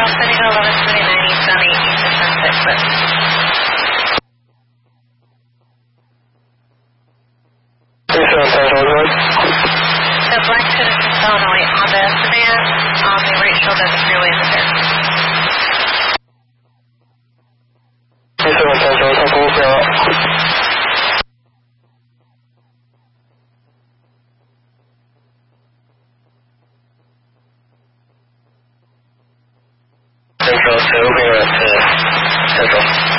San Diego 1179 eastbound 18 to Sunset Cliffs. The Black Citizen, Illinois, Honda sedan on the right shoulder of the freeway is there. Central, so we're at Central.